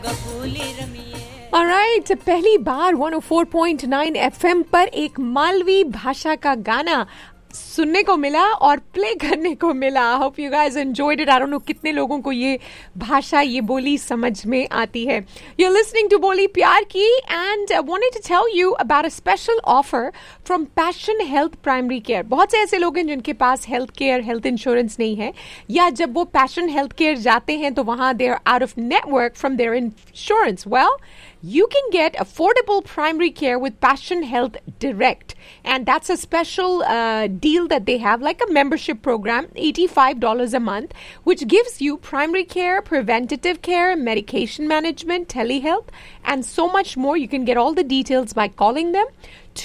Alright, पहली बार 104.9 FM पर एक मालवी भाषा का गाना सुनने को मिला और प्ले करने को मिला. I hope you guys enjoyed it. I don't know कितने लोगों को ये भाषा, ये बोली समझ में आती है. यू आर लिसनिंग टू बोली प्यार की and wanted to tell you about a special offer from passion health primary care. बहुत से ऐसे लोग हैं जिनके पास हेल्थ केयर, हेल्थ इंश्योरेंस नहीं है, या जब वो पैशन हेल्थ केयर जाते हैं तो वहां they are out of network from there insurance. Well, you can get affordable primary care with Passion Health Direct, and that's a special deal that they have, like a membership program, $85 a month, which gives you primary care, preventative care, medication management, telehealth, and so much more. You can get all the details by calling them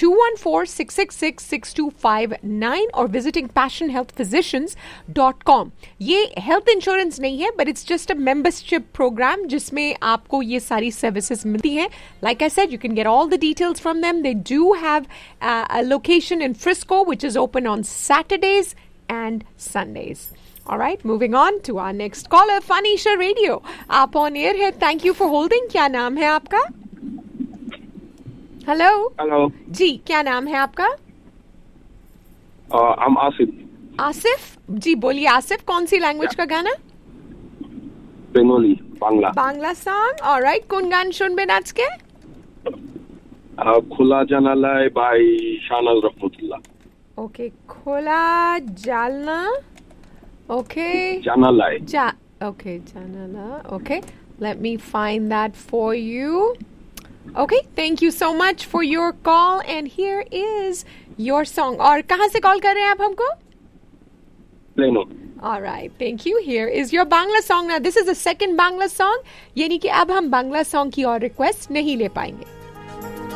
214-666-6259 or visiting passionhealthphysicians.com. ये health insurance नहीं है, but it's just a membership program जिसमें आपको ये सारी services मिलती हैं. Like I said, you can get all the details from them. They do have a location in Frisco, which is open on Saturdays and Sundays. All right, moving on to our next caller, Fanisha Radio. आप on air है. Thank you for holding. क्या नाम है आपका? Hello. Hello जी, क्या नाम है आपका? I'm आसिफ. आसिफ जी, बोलिए आसिफ, कौन सी लैंग्वेज का गाना? Bengali, Bangla. Bangla song. Alright, কোন গান শুনবেন আজকে? খোলা জানালায় বাই শাহনাজ রহমতুল্লাহ. ওকে, খোলা জালনা. ওকে, জানালায়. ওকে, জানালা. ওকে, let me find that for you. Okay, thank you so much for your call, and here is your song. और कहाँ से कॉल कर रहे हैं आप हमको? Plano. All right, thank you. Here is your Bangla song. Now, this is the second Bangla song. यानी कि अब हम Bangla song की और रिक्वेस्ट नहीं ले पाएंगे.